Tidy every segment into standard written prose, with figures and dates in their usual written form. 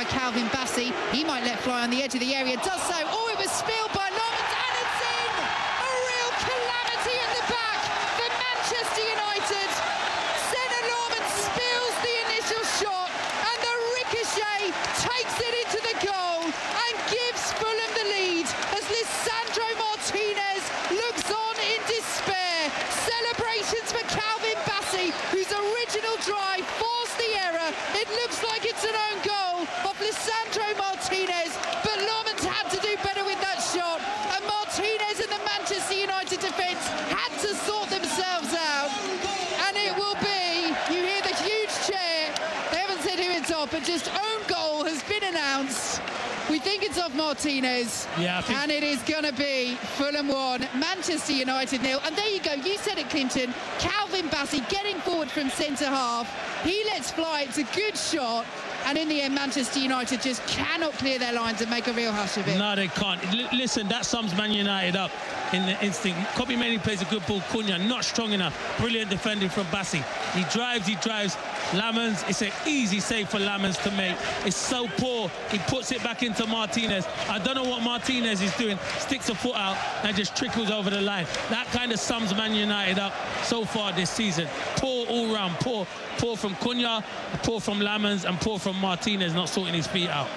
by Calvin Bassey. He might let fly on the edge of the area. Does so. Oh, it was spilled by Lawrence, and it's in! A real calamity at the back for Manchester United. Senna Lawrence spills the initial shot, and the ricochet takes it into the goal and gives Fulham the lead as Lisandro Martinez looks on in despair. Celebrations for Calvin Bassey, whose original drive forced the error. It looks like it's an own goal of Lisandro Martinez, but Lawrence had to do better with that shot, and Martinez and the Manchester United defence had to sort themselves out. And it will be, you hear the huge cheer, they haven't said who it's off, but just own goal has been announced. We think it's off Martinez, and it is going to be Fulham 1, Manchester United 0. And there you go, you said it, Clinton. Calvin Bassey getting forward from centre-half. He lets fly, it's a good shot. And in the end, Manchester United just cannot clear their lines and make a real hush of it. No, they can't. Listen, that sums Man United up in the instinct. Kobbie Mainoo plays a good ball. Cunha, not strong enough. Brilliant defending from Bassey. He drives. Lamens, it's an easy save for Lamens to make. It's so poor. He puts it back into Martinez. I don't know what Martinez is doing. Sticks a foot out and just trickles over the line. That kind of sums Man United up so far this season. Poor all round. Poor from Cunha, poor from Lamens, and poor from Martinez not sorting his feet out.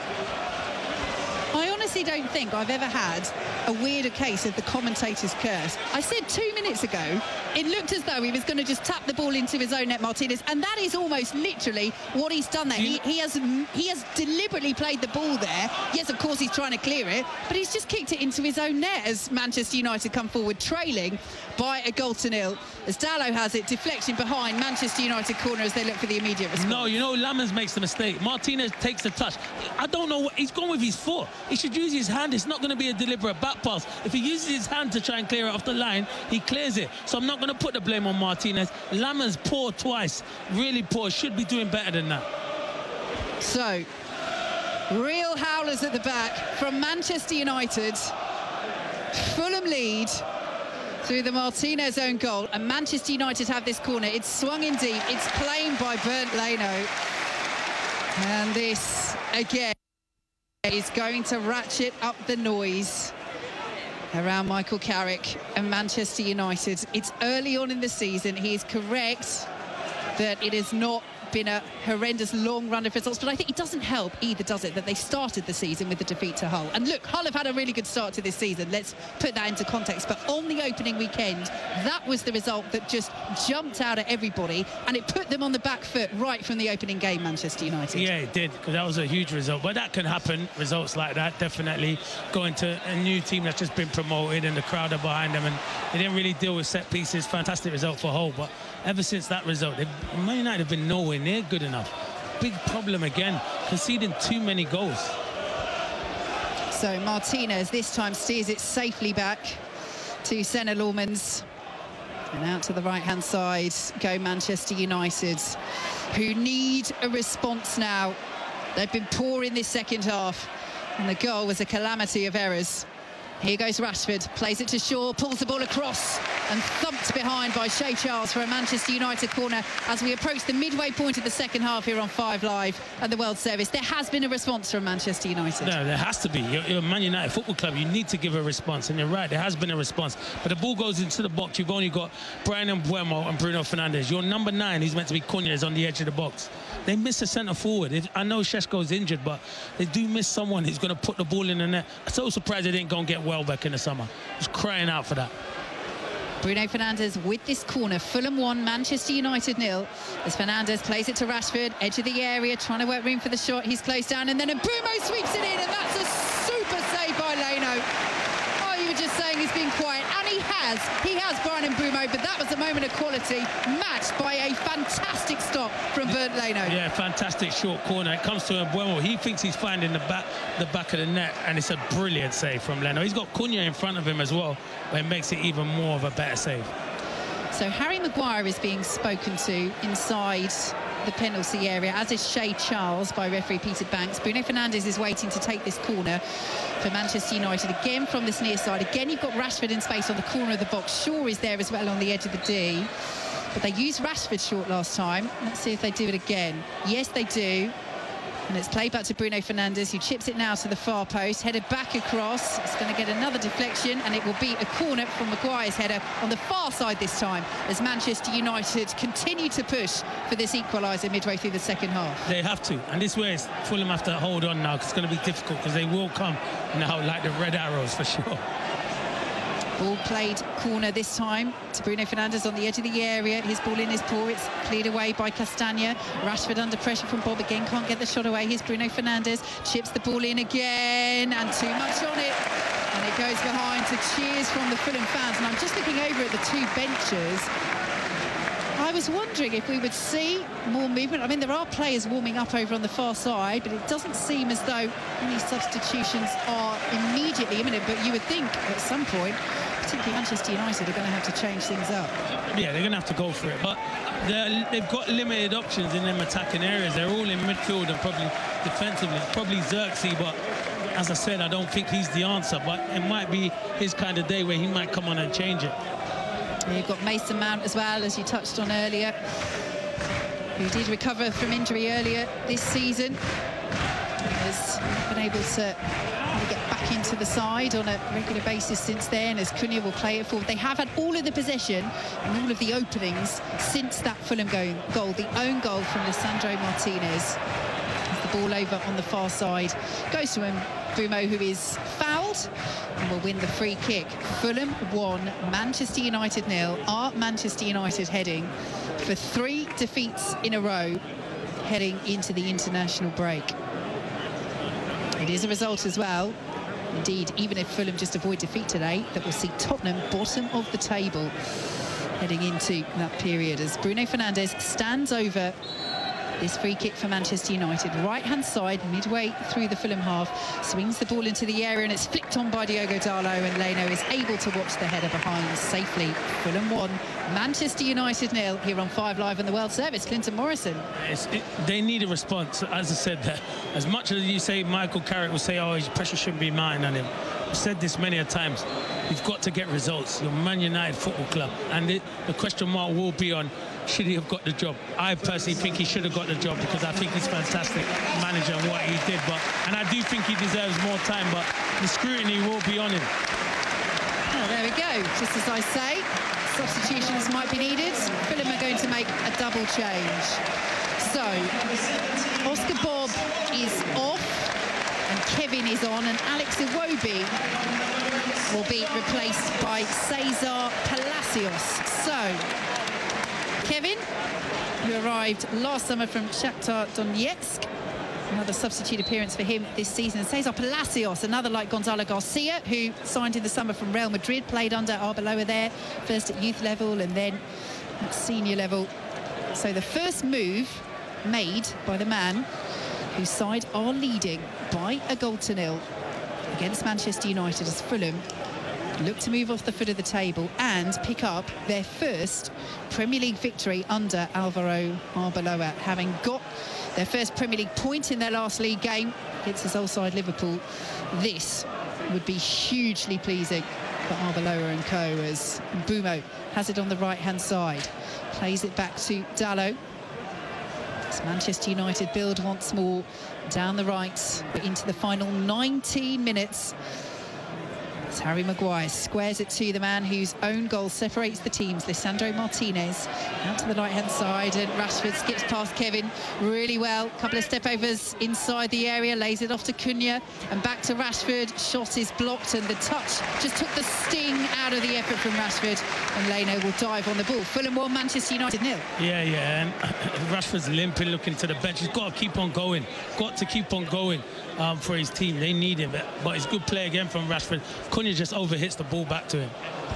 I honestly don't think I've ever had a weirder case of the commentator's curse. I said 2 minutes ago, it looked as though he was going to just tap the ball into his own net, Martinez, and that is almost literally what he's done there. He has deliberately played the ball there. Yes, of course, he's trying to clear it, but he's just kicked it into his own net as Manchester United come forward, trailing by a goal to nil. As Dalot has it, deflection behind Manchester United corner as they look for the immediate response. No, you know, Lamens makes the mistake. Martinez takes the touch. I don't know, he's gone with his foot. He should use his hand. It's not going to be a deliberate back pass. If he uses his hand to try and clear it off the line, he clears it. So I'm not going to put the blame on Martinez. Lamens poor twice, really poor, should be doing better than that. So, real howlers at the back from Manchester United. Fulham lead through the Martinez own goal, and Manchester United have this corner. It's swung in deep, it's claimed by Bernd Leno, and this again is going to ratchet up the noise around Michael Carrick and Manchester United. It's early on in the season. He is correct that it has not been a horrendous long run of results, but I think it doesn't help either, does it, that they started the season with the defeat to Hull. And look, Hull have had a really good start to this season, let's put that into context, but on the opening weekend, that was the result that just jumped out at everybody, and it put them on the back foot right from the opening game, Manchester United. Yeah, it did, because that was a huge result, but that can happen, results like that, definitely. Going to a new team that's just been promoted and the crowd are behind them, and they didn't really deal with set pieces. Fantastic result for Hull, but ever since that result, Man United have been nowhere near good enough. Big problem again, conceding too many goals. So Martinez this time steers it safely back to Senna Lawrence. And out to the right-hand side go Manchester United, who need a response now. They've been poor in this second half, and the goal was a calamity of errors. Here goes Rashford, plays it to Shaw, pulls the ball across and thumped behind by Shea Charles for a Manchester United corner as we approach the midway point of the second half here on 5 Live and the World Service. There has been a response from Manchester United. No, there has to be. You're a Man United football club. You need to give a response, and you're right, there has been a response. But the ball goes into the box. You've only got Bryan Mbeumo and Bruno Fernandes. Your number 9, who's meant to be Cunha, is on the edge of the box. They miss a centre-forward. I know Šeško's injured, but they do miss someone who's going to put the ball in the net. I'm so surprised they didn't go and get Welbeck in the summer. Just crying out for that. Bruno Fernandes with this corner. Fulham 1, Manchester United 0. As Fernandes plays it to Rashford, edge of the area, trying to work room for the shot. He's closed down, and then Mbeumo sweeps it in, and that's a super save by Leno. Oh, you were just saying he's been quiet, and he has Bryan Mbeumo, but that was a moment of quality, matched by a fantastic stop from Bernd Leno. Yeah, fantastic short corner. It comes to Mbeumo. He thinks he's finding the back of the net, and it's a brilliant save from Leno. He's got Cunha in front of him as well, but it makes it even more of a better save. So Harry Maguire is being spoken to inside the penalty area, as is Shea Charles by referee Peter Banks. Bruno Fernandes is waiting to take this corner for Manchester United again from this near side. Again, you've got Rashford in space on the corner of the box. Shaw is there as well on the edge of the D, but they used Rashford short last time. Let's see if they do it again. Yes, they do. And it's played back to Bruno Fernandes, who chips it now to the far post, headed back across. It's going to get another deflection, and it will be a corner from Maguire's header on the far side this time, as Manchester United continue to push for this equaliser midway through the second half. They have to, and this way Fulham have to hold on now, because it's going to be difficult, because they will come now like the red arrows for sure. Ball played corner this time to Bruno Fernandes on the edge of the area. His ball in his paw. It's cleared away by Castagna. Rashford under pressure from Bob again. Can't get the shot away. Here's Bruno Fernandes. Chips the ball in again. And too much on it. And it goes behind to cheers from the Fulham fans. And I'm just looking over at the two benches. I was wondering if we would see more movement. I mean, there are players warming up over on the far side, but it doesn't seem as though any substitutions are immediately imminent. But you would think at some point, particularly Manchester United, are going to have to change things up. Yeah, they're going to have to go for it. But they've got limited options in them attacking areas. They're all in midfield and probably defensively. Probably Xerxes, but as I said, I don't think he's the answer. But it might be his kind of day where he might come on and change it. You've got Mason Mount as well, as you touched on earlier, who did recover from injury earlier this season. Has been able to get back into the side on a regular basis since then, as Cunha will play it forward. They have had all of the possession and all of the openings since that Fulham goal, the own goal from Lisandro Martinez. The ball over on the far side goes to Mbeumo, who is fouled and will win the free kick. Fulham 1, Manchester United 0. Are Manchester United heading for 3 defeats in a row heading into the international break? It is a result as well, indeed, even if Fulham just avoid defeat today, that will see Tottenham bottom of the table heading into that period, as Bruno Fernandes stands over this free kick for Manchester United. Right-hand side, midway through the Fulham half, swings the ball into the area, and it's flicked on by Diogo Dalot, and Leno is able to watch the header behind safely. Fulham 1, Manchester United 0, here on 5 Live on the World Service. Clinton Morrison. They need a response, as I said there. As much as you say Michael Carrick will say, oh, his pressure shouldn't be mine on him. I've said this many a times. You've got to get results. You're Man United Football Club, and the question mark will be on, should he have got the job? I personally think he should have got the job, because I think he's a fantastic manager and what he did. And I do think he deserves more time, but the scrutiny will be on him. Well, there we go. Just as I say, substitutions might be needed. Fulham are going to make a double change. So, Oscar Bob is off, and Kevin is on, and Alex Iwobi will be replaced by Cesar Palacios. So, Kevin, who arrived last summer from Shakhtar Donetsk, another substitute appearance for him this season. Cesar Palacios, another like Gonzalo Garcia, who signed in the summer from Real Madrid, played under Arbeloa there, first at youth level and then at senior level. So the first move made by the man whose side are leading by a 1-0 against Manchester United, as Fulham look to move off the foot of the table and pick up their first Premier League victory under Alvaro Arbeloa, having got their first Premier League point in their last league game against his old side Liverpool. This would be hugely pleasing for Arbeloa and co, as Mbeumo has it on the right-hand side, plays it back to Dalot. As Manchester United build once more down the right into the final 19 minutes. Harry Maguire squares it to the man whose own goal separates the teams, Lisandro Martinez, out to the right-hand side, and Rashford skips past Kevin really well. Couple of step-overs inside the area, lays it off to Cunha, and back to Rashford. Shot is blocked, and the touch just took the sting out of the effort from Rashford, and Leno will dive on the ball. Fulham 1, Manchester United 0. Yeah, and Rashford's limping, looking to the bench. He's got to keep on going, for his team. They need him, but it's good play again from Rashford. Cunha just overhits the ball back to him.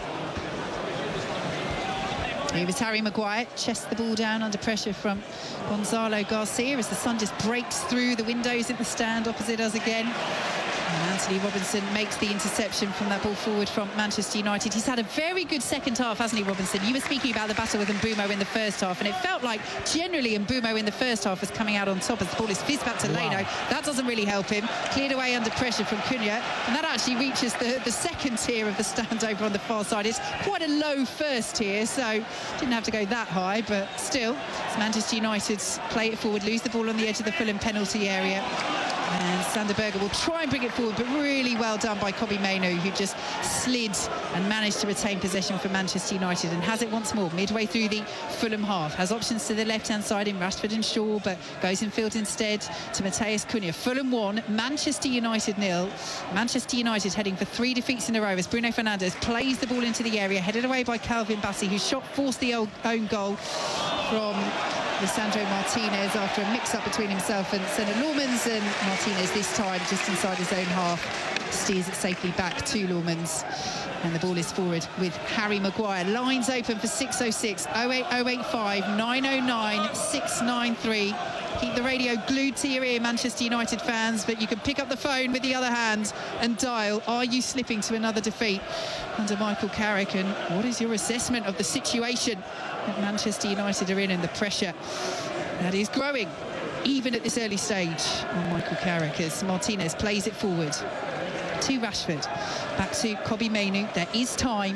Here was Harry Maguire, chests the ball down under pressure from Gonzalo Garcia, as the sun just breaks through the windows in the stand opposite us again. And Anthony Robinson makes the interception from that ball forward from Manchester United. He's had a very good second half, hasn't he, Robinson? You were speaking about the battle with Mbeumo in the first half, and it felt like generally Mbeumo in the first half was coming out on top as the ball is fizzed back to Leno. That doesn't really help him. Cleared away under pressure from Cunha, and that actually reaches the second tier of the stand over on the far side. It's quite a low first tier, so didn't have to go that high, but still, it's Manchester United's play it forward, lose the ball on the edge of the Fulham penalty area. And Sander Berge will try and bring it forward, but really well done by Kobbie Mainoo, who just slid and managed to retain possession for Manchester United and has it once more midway through the Fulham half. Has options to the left-hand side in Rashford and Shaw, but goes in field instead to Matheus Cunha. Fulham 1, Manchester United 0. Manchester United heading for 3 defeats in a row as Bruno Fernandes plays the ball into the area, headed away by Calvin Bassey, whose shot forced the own goal from Lisandro Martinez after a mix-up between himself and Senna Lormans, and Martinez this time just inside his own half steers it safely back to Lormans, and the ball is forward with Harry Maguire. Lines open for 606 08085 909 693. Keep the radio glued to your ear, Manchester United fans, but you can pick up the phone with the other hand and dial. Are you slipping to another defeat under Michael Carrick, and what is your assessment of the situation that Manchester United are in and the pressure that is growing even at this early stage on Michael Carrick as Martinez plays it forward to Rashford, back to Kobbie Mainoo. There is time,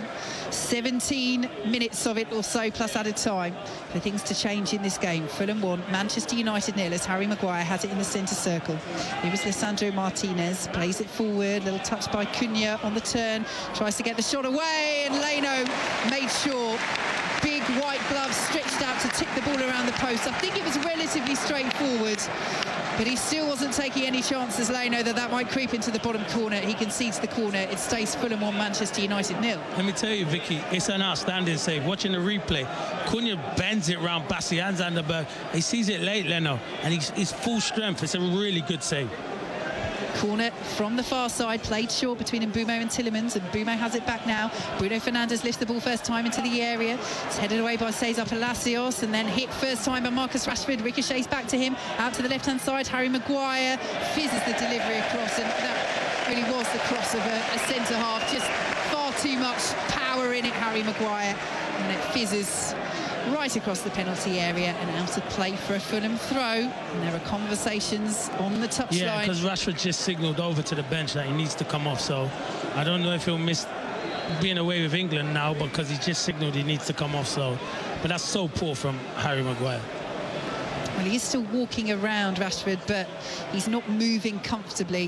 17 minutes of it or so plus added time for things to change in this game. Fulham 1, Manchester United 0 as Harry Maguire has it in the centre circle. Here is Lisandro Martinez, plays it forward, little touch by Cunha on the turn, tries to get the shot away, and Leno made sure. Big white gloves stretched out to tip the ball around the post. I think it was relatively straightforward, but he still wasn't taking any chances, Leno, that might creep into the bottom corner. He concedes the corner. It stays Fulham 1, Manchester United 0. Let me tell you, Vicky, it's an outstanding save. Watching the replay, Cunha bends it round Bassey and Sander Berge. He sees it late, Leno, and he's full strength. It's a really good save. Corner from the far side, played short between Mbeumo and Tielemans, and Mbeumo has it back now. Bruno Fernandes lifts the ball first time into the area. It's headed away by Cesar Palacios and then hit first time by Marcus Rashford. Ricochets back to him, out to the left-hand side. Harry Maguire fizzes the delivery across, and that really was the cross of a centre-half. Just far too much power in it, Harry Maguire, and it fizzes right across the penalty area and out of play for a Fulham throw. And there are conversations on the touchline. Yeah, because Rashford just signalled over to the bench that he needs to come off, so I don't know if he'll miss being away with England now because he just signalled he needs to come off. So, but that's so poor from Harry Maguire. Well, he is still walking around, Rashford, but he's not moving comfortably.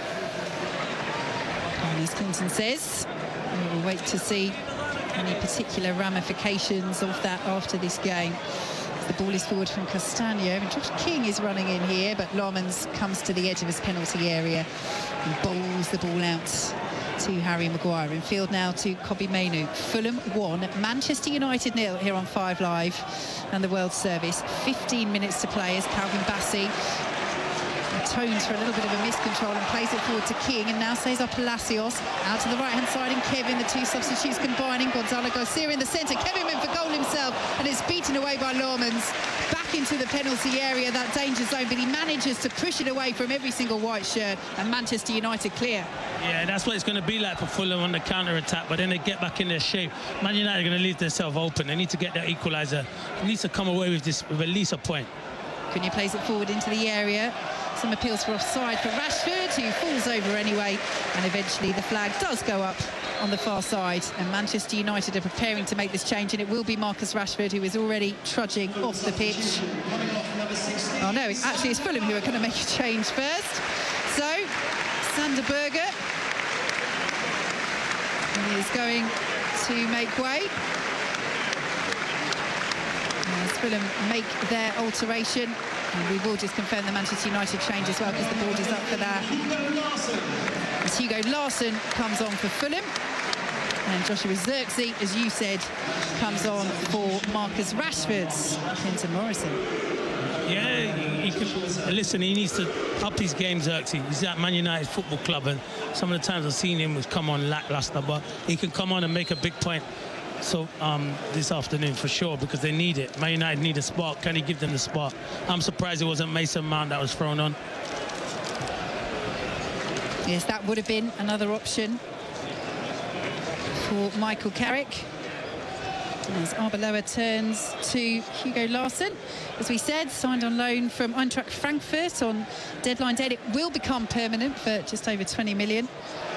And as Clinton says, we will wait to see any particular ramifications of that after this game. The ball is forward from Castagno, and Josh King is running in here, but Lomans comes to the edge of his penalty area and bowls the ball out to Harry Maguire. In field now to Kobbie Mainoo. Fulham 1, Manchester United 0 here on 5 Live and the World Service. 15 minutes to play as Calvin Bassey atones for a little bit of a miscontrol and plays it forward to King, and now Cesar Palacios out to the right-hand side, and Kevin, the two substitutes combining. Gonzalo Garcia in the centre. Kevin went for goal himself, and it's beaten away by Lormans. Back into the penalty area, that danger zone, but he manages to push it away from every single white shirt, and Manchester United clear. Yeah, that's what it's going to be like for Fulham on the counter-attack, but then they get back in their shape. Man United are going to leave themselves open. They need to get their equaliser. They need to come away with this with at least a point. Cunha plays it forward into the area. Some appeals for offside for Rashford, who falls over anyway, and eventually the flag does go up on the far side, and Manchester United are preparing to make this change, and it will be Marcus Rashford who is already trudging off the pitch. Oh no, actually it's Fulham who are going to make a change first. So Sander Berge is going to make way as Fulham make their alteration. And we will just confirm the Manchester United change as well, because the board is up for that. As Hugo Larsson comes on for Fulham, and Joshua Zirkzee, as you said, comes on for Marcus Rashford's Clinton Morrison. Yeah, he can listen. He needs to up his game, Zirkzee. He's at Man United Football Club, and some of the times I've seen him was come on lackluster, but he can come on and make a big point. So this afternoon for sure, because they need it. Man United need a spark. Can he give them the spark? I'm surprised it wasn't Mason Mount that was thrown on. Yes, that would have been another option for Michael Carrick. As Arbeloa turns to Hugo Larsson, as we said, signed on loan from Eintracht Frankfurt on deadline date. It will become permanent for just over 20 million.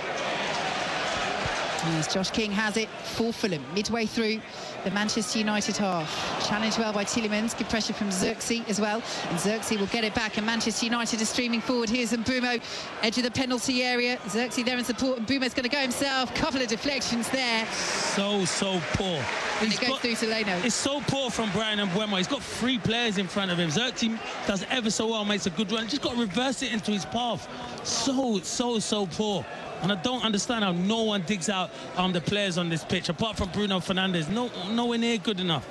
As Josh King has it for Fulham, midway through the Manchester United half. Challenged well by Tielemans, good pressure from Xerxes as well. And Xerxes will get it back, and Manchester United is streaming forward. Here's Mbeumo, edge of the penalty area. Xerxes there in support, and Mbeumo's going to go himself. Couple of deflections there. So poor. And it goes through to Leno. It's so poor from Bryan Mbeumo. He's got 3 players in front of him. Xerxes does ever so well, makes a good run. Just got to reverse it into his path. So poor. And I don't understand how no one digs out the players on this pitch, apart from Bruno Fernandes. Nowhere near good enough.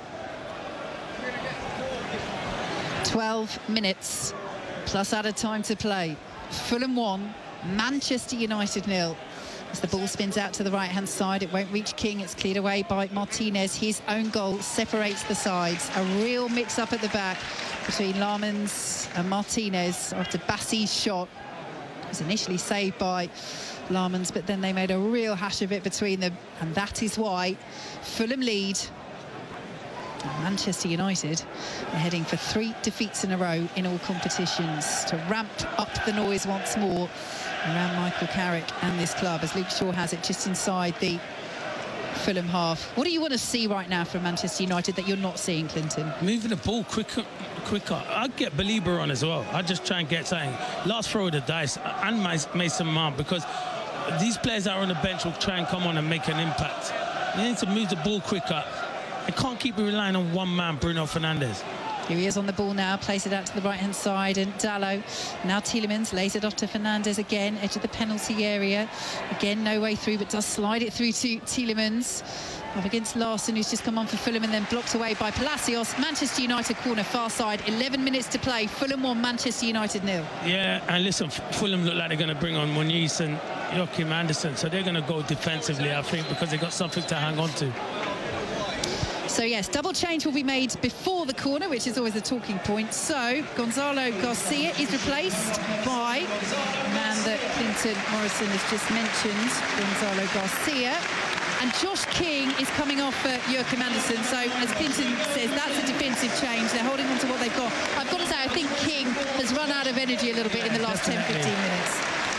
12 minutes plus added time to play. Fulham 1, Manchester United 0. As the ball spins out to the right-hand side, it won't reach King. It's cleared away by Martinez. His own goal separates the sides. A real mix-up at the back between Lammens and Martinez after Bassi's shot. It was initially saved by Lammens, but then they made a real hash of it between them, and that is why Fulham lead. And Manchester United are heading for 3 defeats in a row in all competitions to ramp up the noise once more around Michael Carrick and this club, as Luke Shaw has it just inside the Fulham half. What do you want to see right now from Manchester United that you're not seeing, Clinton? Moving the ball quicker. I'd get Belieber on as well. I'd just try and get something. Last throw of the dice, and Mason Mount, because these players that are on the bench will try and come on and make an impact. You need to move the ball quicker. You can't keep relying on one man, Bruno Fernandes. Here he is on the ball now, plays it out to the right-hand side, and Dalot. Now Tielemans lays it off to Fernandes again, edge of the penalty area. Again, no way through, but does slide it through to Tielemans. Up against Larsson, who's just come on for Fulham, and then blocked away by Palacios. Manchester United corner, far side, 11 minutes to play. Fulham 1, Manchester United 0. Yeah, and listen, Fulham look like they're going to bring on Muniz and Joachim Andersen, so they're going to go defensively, I think, because they've got something to hang on to. So yes, double change will be made before the corner, which is always a talking point. So Gonzalo Garcia is replaced by the man that Clinton Morrison has just mentioned, Gonzalo Garcia. And Josh King is coming off for Joachim Andersen. So as Clinton says, that's a defensive change. They're holding on to what they've got. I've got to say, I think King has run out of energy a little bit in the last 10-15 minutes.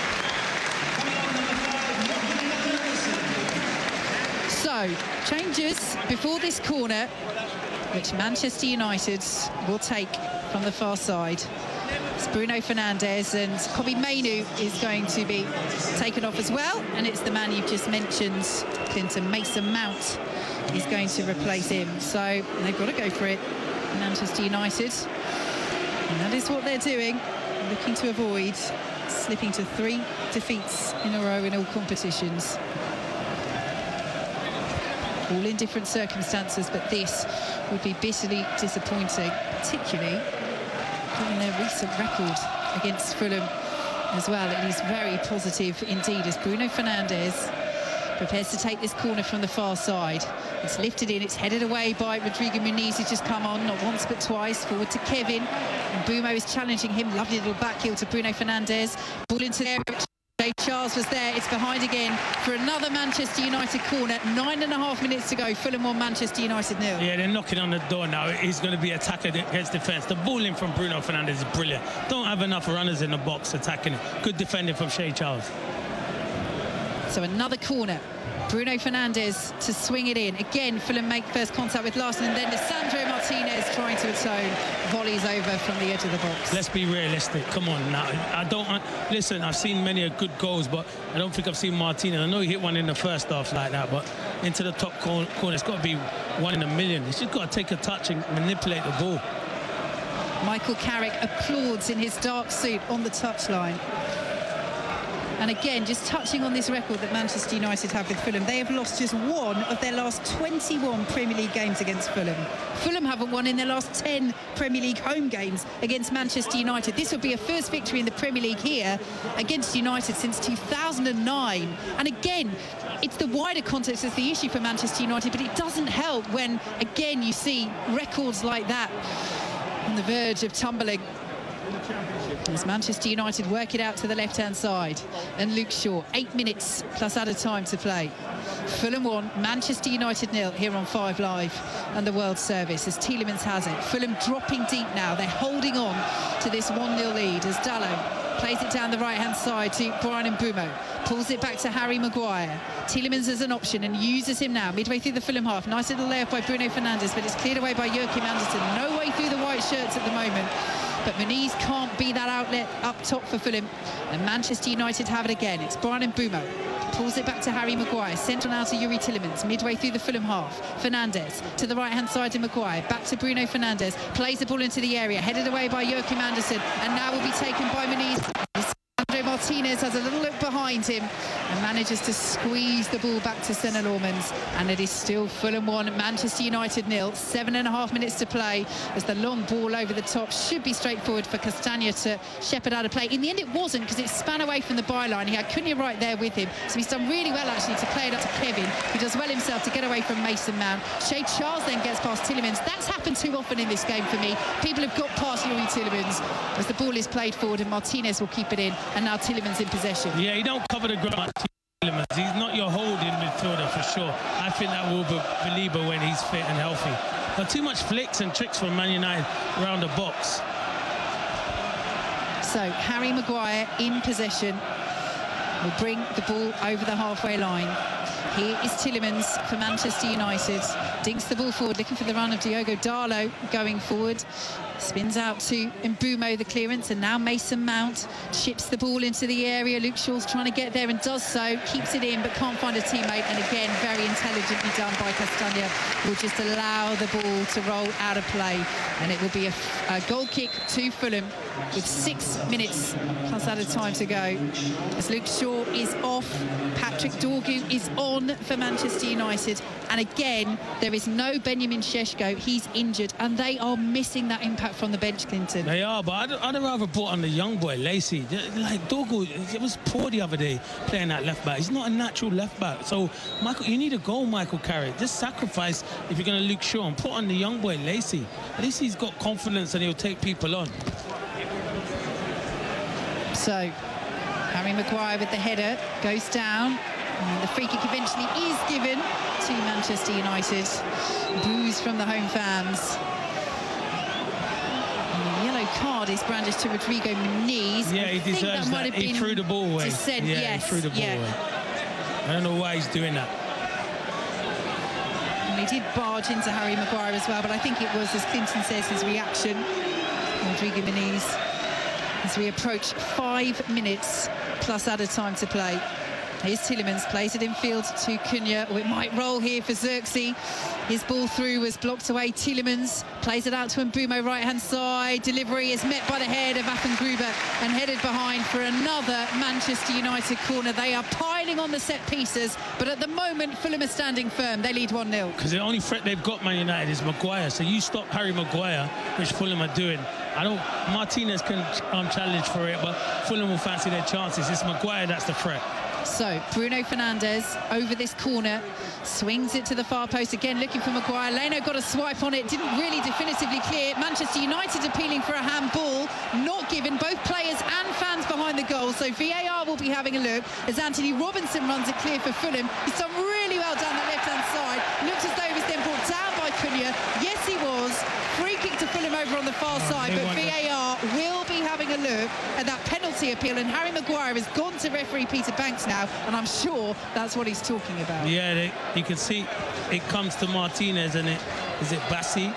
So, changes before this corner, which Manchester United will take from the far side. It's Bruno Fernandes, and Kobbie Mainoo is going to be taken off as well. And it's the man you've just mentioned, Clinton, Mason Mount, is going to replace him. So they've got to go for it, Manchester United. And that is what they're doing, looking to avoid slipping to 3 defeats in a row in all competitions. All in different circumstances, but this would be bitterly disappointing, particularly given their recent record against Fulham as well. It is very positive indeed, as Bruno Fernandes prepares to take this corner from the far side. It's lifted in, it's headed away by Rodrigo Muniz, who's just come on, not once but twice, forward to Kevin. And Mbeumo is challenging him, lovely little back heel to Bruno Fernandes. Ball into the area. Jay Charles was there, it's behind again for another Manchester United corner. 9.5 minutes to go, Fulham 1, Manchester United 0. Yeah, they're knocking on the door now. He's going to be attack against defence. The ball in from Bruno Fernandes is brilliant. Don't have enough runners in the box attacking it. Good defending from Jay Charles. So another corner. Bruno Fernandes to swing it in. Again, Fulham make first contact with Larsson, and then Lisandro Martinez trying to atone. Volleys over from the edge of the box. Let's be realistic. Come on now. Listen, I've seen many good goals, but I don't think I've seen Martinez. I know he hit one in the first half like that, but into the top corner, it's got to be 1 in a million. He's just got to take a touch and manipulate the ball. Michael Carrick applauds in his dark suit on the touchline. And again, just touching on this record that Manchester United have with Fulham, they have lost just 1 of their last 21 Premier League games against Fulham. Fulham haven't won in their last 10 Premier League home games against Manchester United. This would be a first victory in the Premier League here against United since 2009. And again, it's the wider context that's the issue for Manchester United, but it doesn't help when, again, you see records like that on the verge of tumbling. As Manchester United work it out to the left-hand side. And Luke Shaw, 8 minutes plus added time to play. Fulham 1, Manchester United 0 here on 5 Live and the World Service as Tielemans has it. Fulham dropping deep now. They're holding on to this 1-0 lead as Dalot plays it down the right-hand side to Bryan Mbeumo. Pulls it back to Harry Maguire. Tielemans as an option and uses him now midway through the Fulham half. Nice little layup by Bruno Fernandes, but it's cleared away by Joachim Andersen. No way through the white shirts at the moment. But Muniz can't be that outlet up top for Fulham. And Manchester United have it again. It's Bryan Mbeumo. Pulls it back to Harry Maguire. Central now to Youri Tielemans. Midway through the Fulham half. Fernandes to the right-hand side to Maguire. Back to Bruno Fernandes. Plays the ball into the area. Headed away by Joachim Andersen. And now will be taken by Muniz. Martinez has a little look behind him and manages to squeeze the ball back to Senna Lormans, and it is still Fulham 1, Manchester United 0. 7.5 minutes to play as the long ball over the top should be straightforward for Castagna to shepherd out of play. In the end it wasn't, because it span away from the byline. He had Cunha right there with him, so he's done really well actually to play it up to Kevin, who does well himself to get away from Mason Mount. Shea Charles then gets past Tielemans. That's happened too often in this game for me. People have got past Youri Tielemans as the ball is played forward and Martinez will keep it in, and now Tielemans in possession. Yeah, he don't cover the ground. Tielemans, he's not your holding midfielder for sure. I think that will be Belieber when he's fit and healthy. But too much flicks and tricks from Man United around the box. So Harry Maguire in possession will bring the ball over the halfway line. Here is Tielemans for Manchester United. Dinks the ball forward, looking for the run of Diogo Dalot going forward. Spins out to Mbeumo, the clearance, and now Mason Mount chips the ball into the area. Luke Shaw's trying to get there and does so. Keeps it in, but can't find a teammate. And again, very intelligently done by Castagna. Will just allow the ball to roll out of play. And it will be a goal kick to Fulham with 6 minutes plus added time to go. As Luke Shaw is off, Patrick Dorgu is on for Manchester United. And again, there is no Benjamin Šeško. He's injured, and they are missing that impact from the bench, Clinton. They are, but I'd rather brought on the young boy, Lacey. Like, Dorgu, it was poor the other day playing that left back. He's not a natural left back. So, Michael, you need a goal, Michael Carrick. Just sacrifice if you're going to Luke Shaw and put on the young boy, Lacey. At least he's got confidence and he'll take people on. So, Harry Maguire with the header goes down. And the free kick eventually is given to Manchester United. Boos from the home fans. And the yellow card is brandished to Rodrigo Muniz. Yeah, he deserves that. He threw the ball away. Dissent, yeah, yes, he threw the ball away. I don't know why he's doing that. And he did barge into Harry Maguire as well, but I think it was, as Clinton says, his reaction. Rodrigo Muniz, as we approach 5 minutes plus added time to play. Here's Tielemans, plays it in field to Cunha. Oh, it might roll here for Xerxes. His ball through was blocked away. Tielemans plays it out to Mbeumo, right-hand side. Delivery is met by the head of Affengruber and headed behind for another Manchester United corner. They are piling on the set pieces, but at the moment, Fulham are standing firm. They lead 1-0. Because the only threat they've got, Man United, is Maguire. So you stop Harry Maguire, which Fulham are doing. Martinez can challenge for it, but Fulham will fancy their chances. It's Maguire that's the threat. So Bruno Fernandes over this corner, swings it to the far post again, looking for Maguire. Leno got a swipe on it, didn't really definitively clear. Manchester United appealing for a handball, not given. Both players and fans behind the goal, so VAR will be having a look as Anthony Robinson runs it clear for Fulham. He's done really well down the left-hand side. Looks as though he was then brought down by Cunha. Yes, he was. Free kick to Fulham over on the far side, but VAR will be having a look at that penalty appeal, and Harry Maguire has gone to referee Peter Banks now, and I'm sure that's what he's talking about. Yeah, you can see it comes to Martinez, and is it Bassi?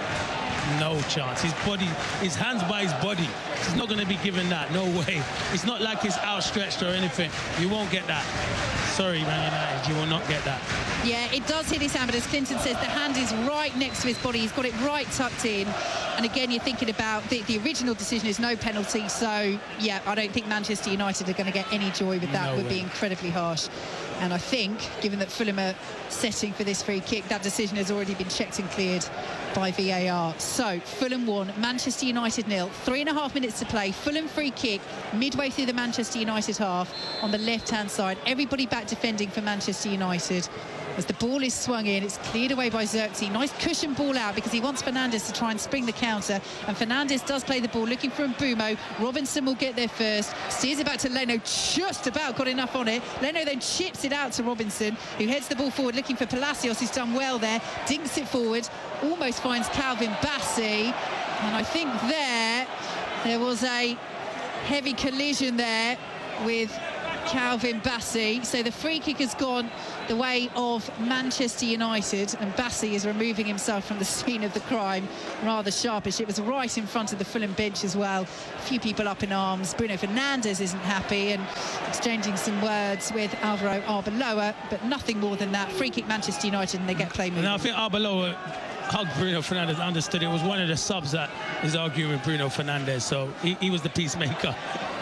No chance. His hands by his body. He's not going to be given that. No way. It's not like it's outstretched or anything. You won't get that. Sorry, Man United, you will not get that. Yeah, it does hit his hand, but as Clinton says, the hand is right next to his body. He's got it right tucked in. And again, you're thinking about the original decision is no penalty. So, yeah, I don't think Manchester United are going to get any joy with that. It would be incredibly harsh. And I think, given that Fulham are setting for this free kick, that decision has already been checked and cleared by VAR. So, Fulham 1, Manchester United 0. 3.5 minutes to play. Fulham free kick midway through the Manchester United half on the left-hand side. Everybody back defending for Manchester United. As the ball is swung in, it's cleared away by Xerxes. Nice cushion ball out because he wants Fernandez to try and spring the counter. And Fernandez does play the ball, looking for Mbeumo. Robinson will get there first. Steers it back to Leno, just about got enough on it. Leno then chips it out to Robinson, who heads the ball forward, looking for Palacios, who's done well there. Dinks it forward, almost finds Calvin Bassey. And I think there was a heavy collision there with Calvin Bassey. So the free kick has gone the way of Manchester United, and Bassey is removing himself from the scene of the crime rather sharpish. It was right in front of the Fulham bench as well. A few people up in arms. Bruno Fernandes isn't happy and exchanging some words with Alvaro Arbeloa, but nothing more than that. Free kick Manchester United, and they get play moving. And I think Arbeloa hugged Bruno Fernandes, understood it was one of the subs that is arguing with Bruno Fernandes, so he was the peacemaker.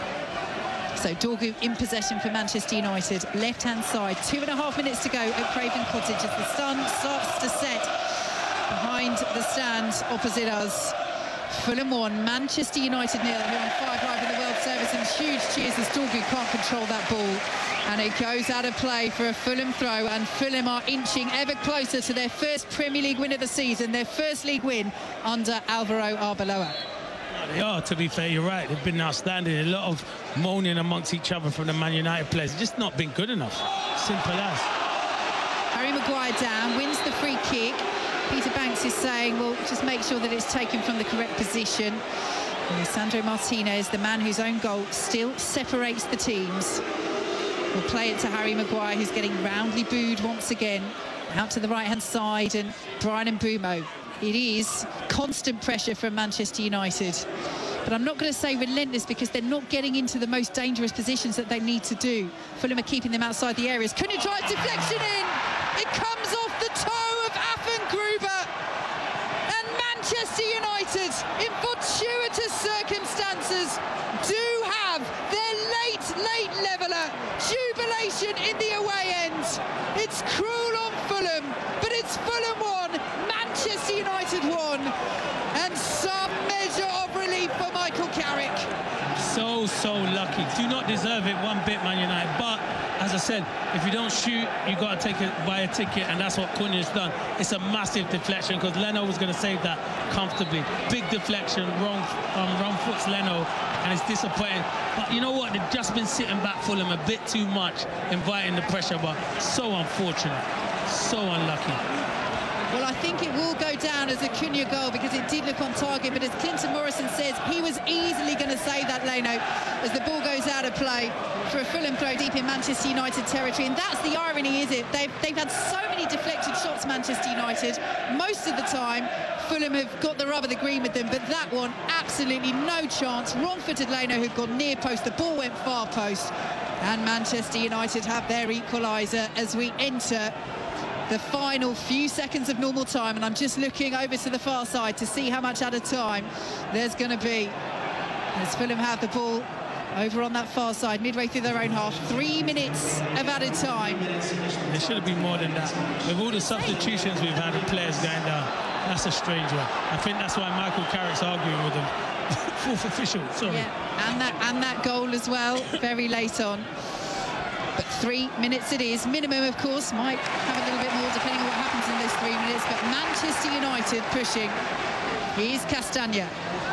So Dorgu in possession for Manchester United, left-hand side. 2.5 minutes to go at Craven Cottage as the sun starts to set behind the stands opposite us. Fulham 1, Manchester United 0 here on 5 Live in the World Service, and huge cheers as Dorgu can't control that ball. And it goes out of play for a Fulham throw, and Fulham are inching ever closer to their first Premier League win of the season, their first league win under Alvaro Arbeloa. They are, to be fair, you're right. They've been outstanding. A lot of moaning amongst each other from the Man United players. It's just not been good enough. Simple as. Harry Maguire down, wins the free kick. Peter Banks is saying, well, just make sure that it's taken from the correct position. And Sandro Martinez, the man whose own goal still separates the teams, will play it to Harry Maguire, who's getting roundly booed once again. Out to the right-hand side, and Bryan Mbeumo. It is constant pressure from Manchester United. But I'm not going to say relentless, because they're not getting into the most dangerous positions that they need to do. Fulham are keeping them outside the areas. Cunha drives deflection in. It comes off the toe of Affengruber. And Manchester United, in fortuitous circumstances, do have their late leveller. Jubilation in the away end. It's cruel on Fulham, but it's Fulham 1, Manchester United 1, and some measure of relief for Michael Carrick. So lucky. Do not deserve it one bit, Man United. But as I said, if you don't shoot, you got to buy a ticket, and that's what Cunha's done. It's a massive deflection, because Leno was going to save that comfortably. Big deflection, wrong foot's Leno, and it's disappointing. But you know what? They've just been sitting back Fulham a bit too much, inviting the pressure, but so unfortunate, so unlucky. Well, I think it will go down as a Cunha goal, because it did look on target, but as Clinton Morrison says, he was easily going to save that, Leno, as the ball goes out of play for a Fulham throw deep in Manchester United territory. And that's the irony, is it? They've had so many deflected shots, Manchester United. Most of the time, Fulham have got the rub of the green with them, but that one, absolutely no chance. Wrong-footed Leno, who'd gone near post, the ball went far post, and Manchester United have their equaliser as we enter the final few seconds of normal time. And I'm just looking over to the far side to see how much added time there's going to be, as Fulham have the ball over on that far side, midway through their own half. 3 minutes of added time. There should have been more than that. With all the substitutions we've had of players going down, that's a strange one. I think that's why Michael Carrick's arguing with them. Fourth official, sorry. Yeah, and that goal as well, very late on. But 3 minutes it is. Minimum, of course, might have a little bit more depending on what happens in those 3 minutes. But Manchester United pushing. Here's Castagna.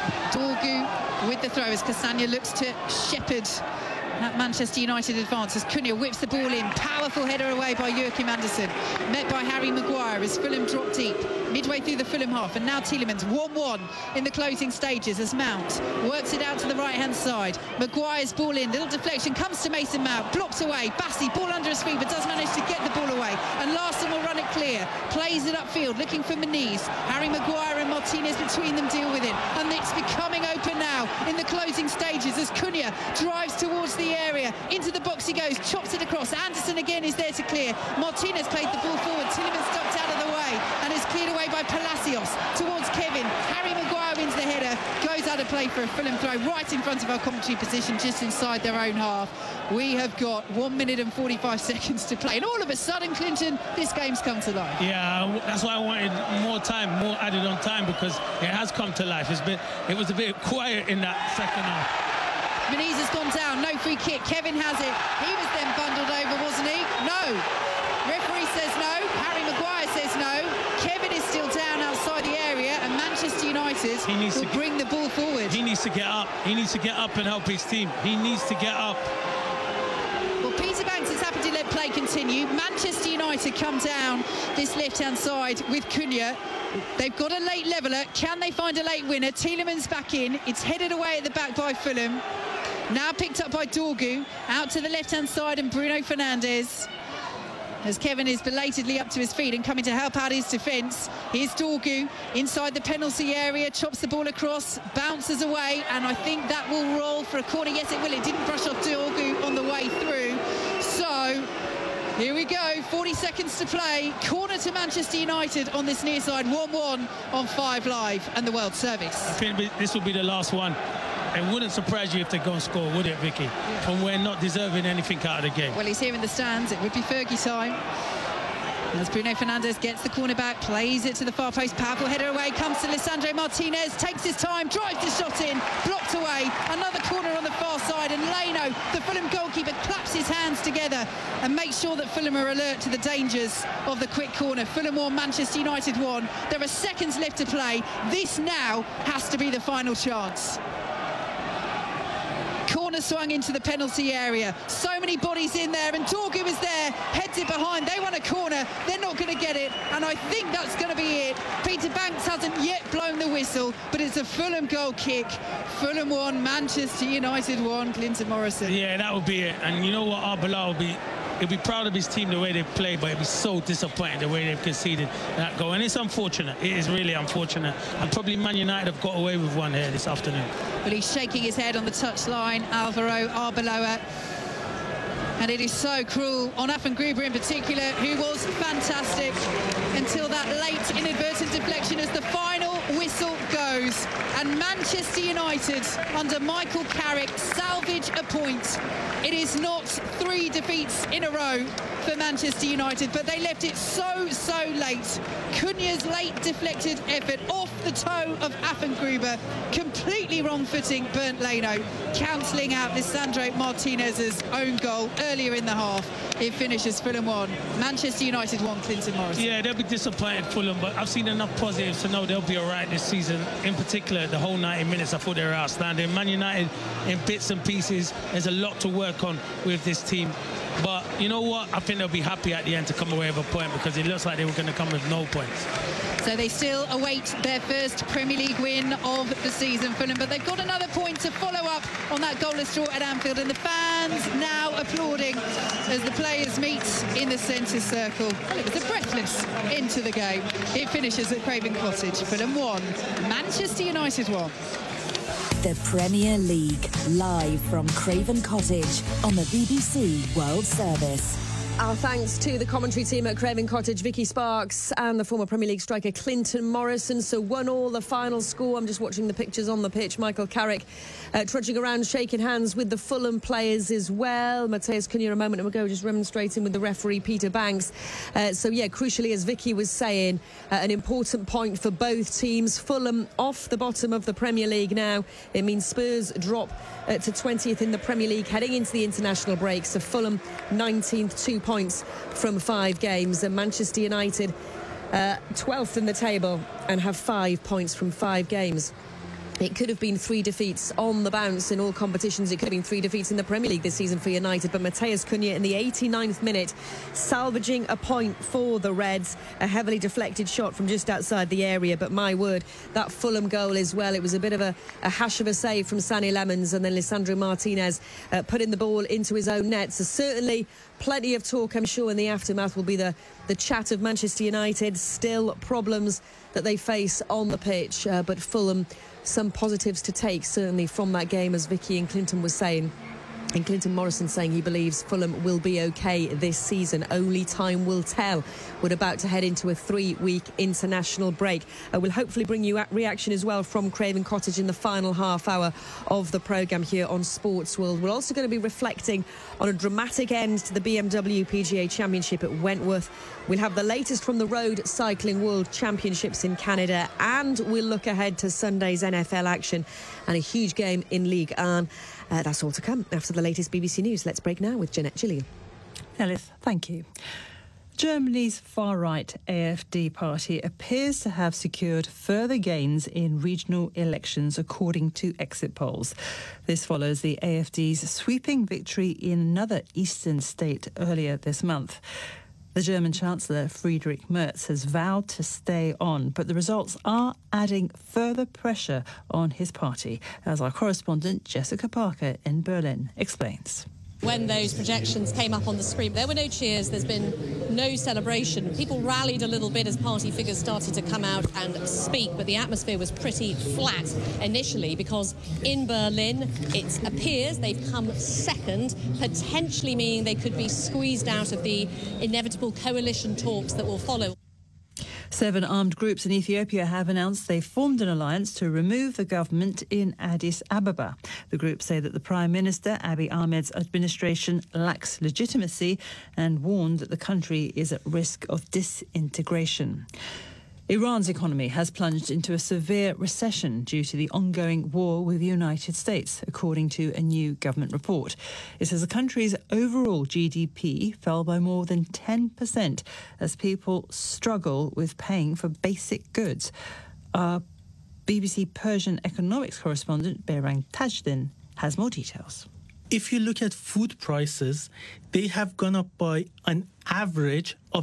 Dorgu with the throw as Castagna looks to shepherd that Manchester United advance as Cunha whips the ball in. Powerful header away by Joachim Andersen. Met by Harry Maguire as Fulham drop deep. Midway through the Fulham half, and now Tielemans 1-1 in the closing stages as Mount works it out to the right-hand side. Maguire's ball in, little deflection, comes to Mason Mount, blocked away. Bassey, ball under his feet, but does manage to get the ball away. And Larsson will run it clear, plays it upfield, looking for Moniz. Harry Maguire and Martinez between them deal with it. And it's becoming open now in the closing stages as Cunha drives towards the area. Into the box he goes, chops it across. Andersen again is there to clear. Martinez played the ball forward. Tielemans ducked out of the way and is cleared away by Palacios towards Kevin. Harry Maguire wins the header, goes out of play for a Fulham throw right in front of our commentary position, just inside their own half. We have got 1 minute and 45 seconds to play, and all of a sudden, Clinton, this game's come to life. Yeah, that's why I wanted more time, more added on time, because it has come to life. It was a bit quiet in that second half. Moniz has gone down, no free kick. Kevin has it. He was then bundled over, wasn't he? No. Referee says no. Harry Maguire says no. Kevin is still down outside the area, and Manchester United will bring the ball forward. He needs to get up. He needs to get up and help his team. He needs to get up. Well, Peter Banks is happy to let play continue. Manchester United come down this left-hand side with Cunha. They've got a late leveller. Can they find a late winner? Tielemans back in. It's headed away at the back by Fulham. Now picked up by Dorgu. Out to the left-hand side, and Bruno Fernandes. As Kevin is belatedly up to his feet and coming to help out his defence. Here's Dorgu inside the penalty area, chops the ball across, bounces away, and I think that will roll for a corner. Yes, it will. It didn't brush off Dorgu on the way through. So here we go, 40 seconds to play. Corner to Manchester United on this near side, 1-1 on 5 Live and the World Service. I think this will be the last one. It wouldn't surprise you if they go and score, would it, Vicky? Yeah. From we're not deserving anything out of the game. Well, he's here in the stands. It would be Fergie time. As Bruno Fernandes gets the corner back, plays it to the far post, powerful header away, comes to Lisandro Martinez, takes his time, drives the shot in, blocked away, another corner on the far side, and Leno, the Fulham goalkeeper, claps his hands together and makes sure that Fulham are alert to the dangers of the quick corner. Fulham 1, Manchester United 1. There are seconds left to play. This now has to be the final chance. Corner swung into the penalty area. So many bodies in there, and Dorgu is there, heads it behind. They want a corner. They're not going to get it, and I think that's going to be it. Peter Banks hasn't yet blown the whistle, but it's a Fulham goal kick. Fulham 1, Manchester United 1. Clinton Morrison. Yeah, that would be it. And you know what, Arbeloa will be... He'll be proud of his team the way they've played, but he'll be so disappointed the way they've conceded that goal. And it's unfortunate. It is really unfortunate. And probably Man United have got away with one here this afternoon. Well, he's shaking his head on the touchline, Alvaro Arbeloa. And it is so cruel on Affengruber in particular, who was fantastic until that late inadvertent deflection as the final whistle goes. And Manchester United, under Michael Carrick, salvage a point. It is not 3 defeats in a row for Manchester United, but they left it so late. Cunha's late deflected effort off the toe of Affengruber, completely wrong footing Bernd Leno, cancelling out Lisandro Martinez's own goal earlier in the half. It finishes Fulham 1, Manchester United 1, Clinton Morrison. Yeah, they'll be disappointed, Fulham, but I've seen enough positives to know they'll be all right this season. In particular, the whole 90 minutes, I thought they were outstanding. Man United, in bits and pieces, there's a lot to work on with this team. But you know what? I think they'll be happy at the end to come away with a point, because it looks like they were going to come with no points. So they still await their first Premier League win of the season, Fulham, but they've got another point to follow up on that goalless draw at Anfield, and the fans now applauding as the players meet in the centre circle. Well, it was a breathless end to the game. It finishes at Craven Cottage. Fulham 1, Manchester United 1. The Premier League, live from Craven Cottage on the BBC World Service. Our thanks to the commentary team at Craven Cottage, Vicky Sparks and the former Premier League striker Clinton Morrison. So 1-1 the final score. I'm just watching the pictures on the pitch. Michael Carrick trudging around, shaking hands with the Fulham players as well. Matheus Cunha a moment ago just remonstrating with the referee Peter Banks. So yeah, crucially, as Vicky was saying, an important point for both teams. Fulham off the bottom of the Premier League now. It means Spurs drop to 20th in the Premier League heading into the international break. So Fulham 19th, 2 points from 5 games, and Manchester United 12th in the table and have 5 points from 5 games. It could have been 3 defeats on the bounce in all competitions. It could have been 3 defeats in the Premier League this season for United. But Matheus Cunha in the 89th minute, salvaging a point for the Reds. A heavily deflected shot from just outside the area. But my word, that Fulham goal as well. It was a bit of a hash of a save from Sonny Lemons, and then Lisandro Martinez putting the ball into his own net. So certainly plenty of talk, I'm sure, in the aftermath will be the chat of Manchester United. Still problems that they face on the pitch. But Fulham, some positives to take, certainly, from that game, as Vicky and Clinton was saying. And Clinton Morrison saying he believes Fulham will be OK this season. Only time will tell. We're about to head into a 3-week international break. We'll hopefully bring you reaction as well from Craven Cottage in the final half hour of the programme here on Sports World. We're also going to be reflecting on a dramatic end to the BMW PGA Championship at Wentworth. We'll have the latest from the Road Cycling World Championships in Canada, and we'll look ahead to Sunday's NFL action and a huge game in Ligue 1. That's all to come after the latest BBC News. Let's break now with Jeanette Gillian. Ellis, thank you. Germany's far-right AfD party appears to have secured further gains in regional elections, according to exit polls. This follows the AfD's sweeping victory in another eastern state earlier this month. The German Chancellor, Friedrich Merz, has vowed to stay on, but the results are adding further pressure on his party, as our correspondent Jessica Parker in Berlin explains. When those projections came up on the screen, there were no cheers, there's been no celebration. People rallied a little bit as party figures started to come out and speak, but the atmosphere was pretty flat initially because in Berlin it appears they've come second, potentially meaning they could be squeezed out of the inevitable coalition talks that will follow. 7 armed groups in Ethiopia have announced they've formed an alliance to remove the government in Addis Ababa. The groups say that the Prime Minister, Abiy Ahmed's administration, lacks legitimacy and warned that the country is at risk of disintegration. Iran's economy has plunged into a severe recession due to the ongoing war with the United States, according to a new government report. It says the country's overall GDP fell by more than 10% as people struggle with paying for basic goods. Our BBC Persian economics correspondent, Behrang Tajdin, has more details. If you look at food prices, they have gone up by an average of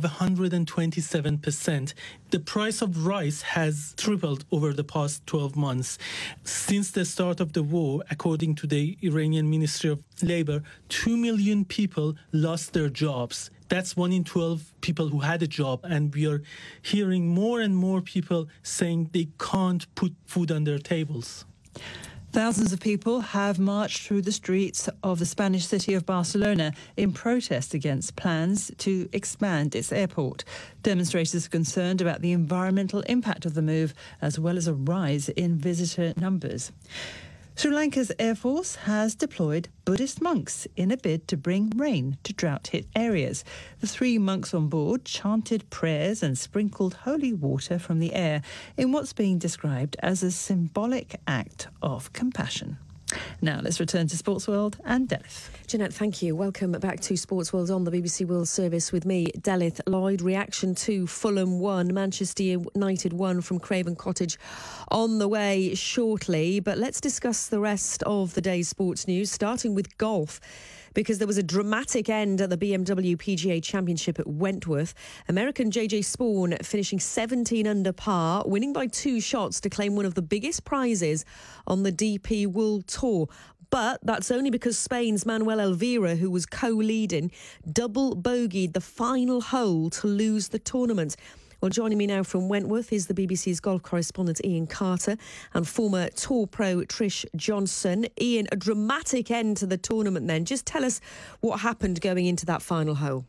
127%. The price of rice has tripled over the past 12 months. Since the start of the war, according to the Iranian Ministry of Labor, 2 million people lost their jobs. That's 1 in 12 people who had a job, and we are hearing more and more people saying they can't put food on their tables. Thousands of people have marched through the streets of the Spanish city of Barcelona in protest against plans to expand its airport. Demonstrators are concerned about the environmental impact of the move, as well as a rise in visitor numbers. Sri Lanka's Air Force has deployed Buddhist monks in a bid to bring rain to drought-hit areas. The 3 monks on board chanted prayers and sprinkled holy water from the air in what's being described as a symbolic act of compassion. Now let's return to Sports World and Delith. Jeanette, thank you. Welcome back to Sports World on the BBC World Service with me, Delith Lloyd. Reaction to Fulham 1, Manchester United 1 from Craven Cottage on the way shortly. But let's discuss the rest of the day's sports news, starting with golf, because there was a dramatic end at the BMW PGA Championship at Wentworth. American JJ Spaun finishing 17 under par, winning by 2 shots to claim one of the biggest prizes on the DP World Tour. But that's only because Spain's Manuel Elvira, who was co-leading, double bogeyed the final hole to lose the tournament. Well, joining me now from Wentworth is the BBC's golf correspondent Ian Carter and former Tour pro Trish Johnson. Ian, a dramatic end to the tournament then. Just tell us what happened going into that final hole.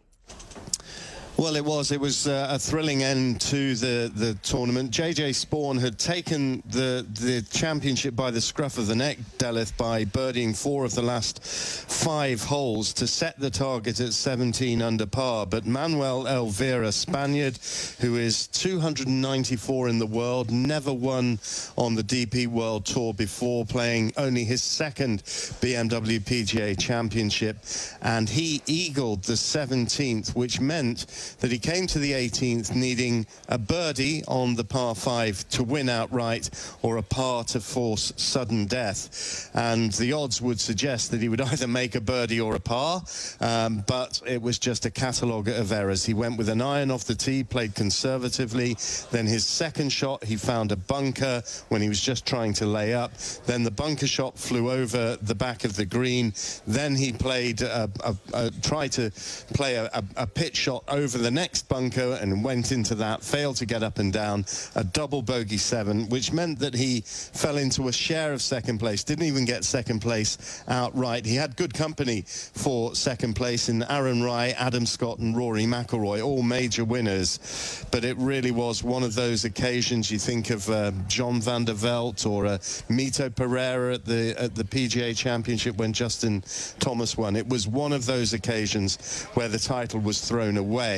Well, it was a thrilling end to the tournament. JJ Spaun had taken the championship by the scruff of the neck, Delith, by birdieing 4 of the last 5 holes to set the target at 17 under par. But Manuel Elvira, Spaniard, who is 294 in the world, never won on the DP World Tour before, playing only his 2nd BMW PGA Championship, and he eagled the 17th, which meant that he came to the 18th needing a birdie on the par 5 to win outright, or a par to force sudden death. And the odds would suggest that he would either make a birdie or a par, but it was just a catalogue of errors. He went with an iron off the tee, played conservatively. Then his 2nd shot, he found a bunker when he was just trying to lay up. Then the bunker shot flew over the back of the green. Then he played tried to play a pitch shot over the next bunker and went into that, failed to get up and down, a double bogey 7, which meant that he fell into a share of 2nd place, didn't even get 2nd place outright. He had good company for 2nd place in Aaron Rai, Adam Scott and Rory McIlroy, all major winners. But it really was one of those occasions. You think of John van der Velde or Mito Pereira at the PGA Championship when Justin Thomas won. It was one of those occasions where the title was thrown away.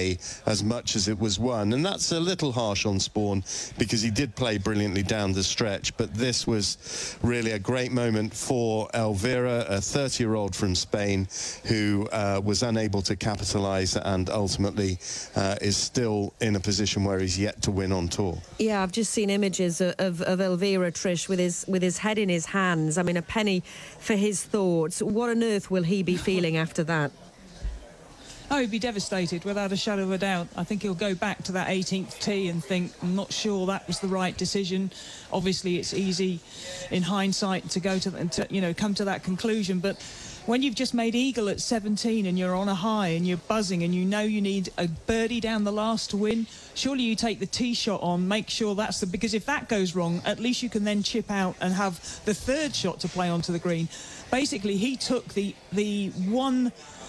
away as much as it was won. And that's a little harsh on Spawn because he did play brilliantly down the stretch. But this was really a great moment for Elvira, a 30-year-old from Spain who was unable to capitalise and ultimately is still in a position where he's yet to win on tour. Yeah, I've just seen images of Elvira, Trish, with his head in his hands. I mean, a penny for his thoughts. What on earth will he be feeling after that? Oh, he'd be devastated without a shadow of a doubt. I think he'll go back to that 18th tee and think, I'm not sure that was the right decision. Obviously, it's easy in hindsight to go to you know, come to that conclusion. But when you've just made eagle at 17 and you're on a high and you're buzzing and you know you need a birdie down the last to win, surely you take the tee shot on, make sure that's the... Because if that goes wrong, at least you can then chip out and have the third shot to play onto the green. Basically, he took the one